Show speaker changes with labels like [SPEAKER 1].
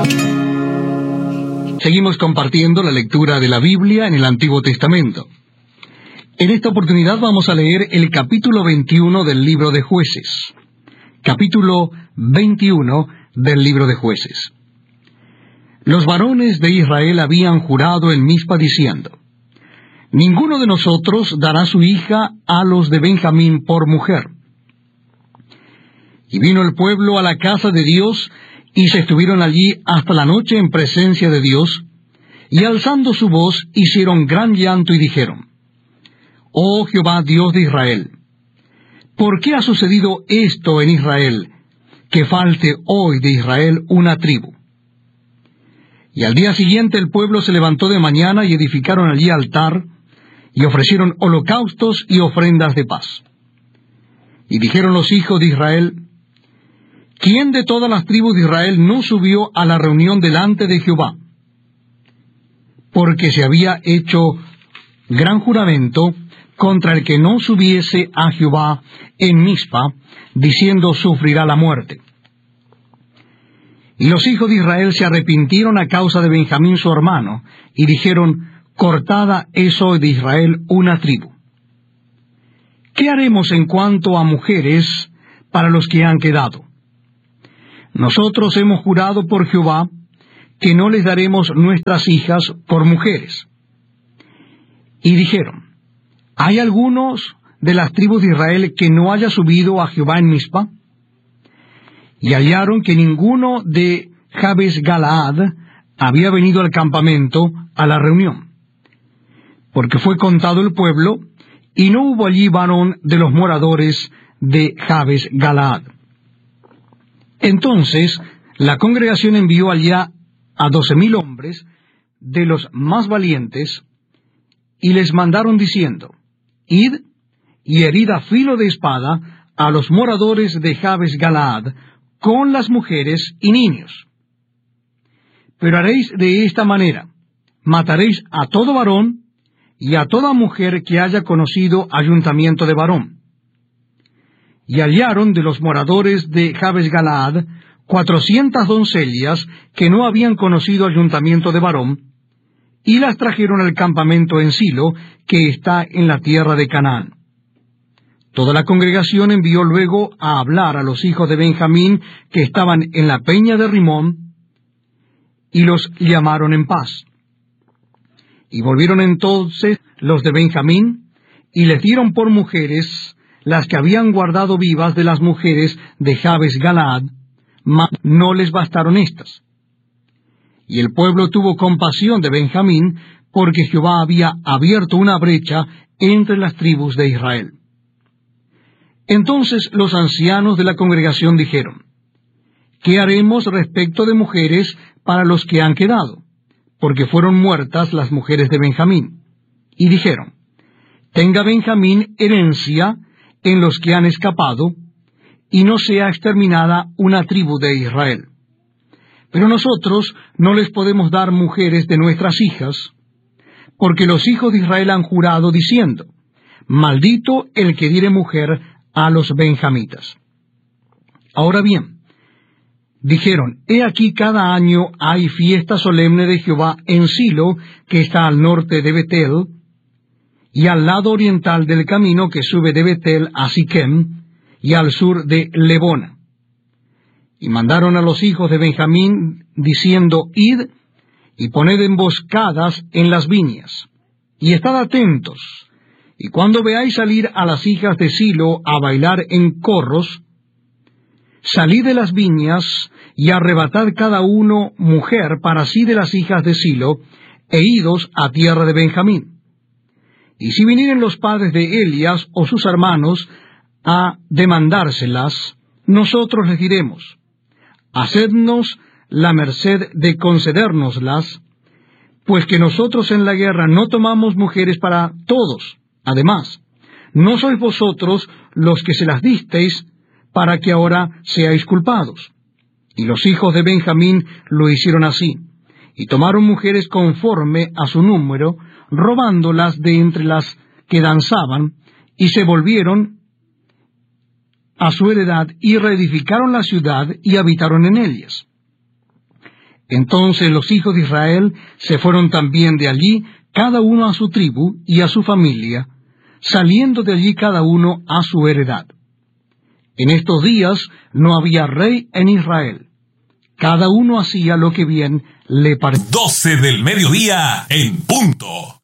[SPEAKER 1] Seguimos compartiendo la lectura de la Biblia en el Antiguo Testamento. En esta oportunidad vamos a leer el capítulo 21 del libro de Jueces. Capítulo 21 del libro de Jueces. Los varones de Israel habían jurado en Mizpa diciendo: ninguno de nosotros dará su hija a los de Benjamín por mujer. Y vino el pueblo a la casa de Dios, y se estuvieron allí hasta la noche en presencia de Dios, y alzando su voz hicieron gran llanto y dijeron: Oh Jehová Dios de Israel, ¿por qué ha sucedido esto en Israel, que falte hoy de Israel una tribu? Y al día siguiente el pueblo se levantó de mañana y edificaron allí altar, y ofrecieron holocaustos y ofrendas de paz. Y dijeron los hijos de Israel: ¿quién de todas las tribus de Israel no subió a la reunión delante de Jehová? Porque se había hecho gran juramento contra el que no subiese a Jehová en Mizpa, diciendo: sufrirá la muerte. Y los hijos de Israel se arrepintieron a causa de Benjamín su hermano, y dijeron: cortada es hoy de Israel una tribu. ¿Qué haremos en cuanto a mujeres para los que han quedado? Nosotros hemos jurado por Jehová que no les daremos nuestras hijas por mujeres. Y dijeron: ¿hay algunos de las tribus de Israel que no haya subido a Jehová en Mizpa? Y hallaron que ninguno de Jabes Galaad había venido al campamento a la reunión, porque fue contado el pueblo, y no hubo allí varón de los moradores de Jabes Galaad. Entonces la congregación envió allá a 12,000 hombres de los más valientes, y les mandaron diciendo: id y herid a filo de espada a los moradores de Jabes Galaad, con las mujeres y niños. Pero haréis de esta manera: mataréis a todo varón y a toda mujer que haya conocido ayuntamiento de varón. Y hallaron de los moradores de Jabes Galaad 400 doncellas que no habían conocido ayuntamiento de varón, y las trajeron al campamento en Silo, que está en la tierra de Canaán. Toda la congregación envió luego a hablar a los hijos de Benjamín que estaban en la peña de Rimón, y los llamaron en paz. Y volvieron entonces los de Benjamín, y les dieron por mujeres las que habían guardado vivas de las mujeres de Jabes Galaad, mas no les bastaron estas. Y el pueblo tuvo compasión de Benjamín, porque Jehová había abierto una brecha entre las tribus de Israel. Entonces los ancianos de la congregación dijeron: ¿qué haremos respecto de mujeres para los que han quedado? Porque fueron muertas las mujeres de Benjamín. Y dijeron: tenga Benjamín herencia en los que han escapado, y no sea exterminada una tribu de Israel. Pero nosotros no les podemos dar mujeres de nuestras hijas, porque los hijos de Israel han jurado diciendo: maldito el que diere mujer a los benjamitas. Ahora bien, dijeron: he aquí cada año hay fiesta solemne de Jehová en Silo, que está al norte de Betel, y al lado oriental del camino que sube de Betel a Siquem, y al sur de Lebona. Y mandaron a los hijos de Benjamín, diciendo: id y poned emboscadas en las viñas, y estad atentos, y cuando veáis salir a las hijas de Silo a bailar en corros, salid de las viñas, y arrebatad cada uno mujer para sí de las hijas de Silo, e idos a tierra de Benjamín. Y si vinieren los padres de Elias o sus hermanos a demandárselas, nosotros les diremos: hacednos la merced de concedérnoslas, pues que nosotros en la guerra no tomamos mujeres para todos. Además, no sois vosotros los que se las disteis, para que ahora seáis culpados. Y los hijos de Benjamín lo hicieron así, y tomaron mujeres conforme a su número, robándolas de entre las que danzaban, y se volvieron a su heredad, y reedificaron la ciudad, y habitaron en ellas. Entonces los hijos de Israel se fueron también de allí, cada uno a su tribu y a su familia, saliendo de allí cada uno a su heredad. En estos días no había rey en Israel. Cada uno hacía lo que bien le parecía.
[SPEAKER 2] 12 del mediodía en punto.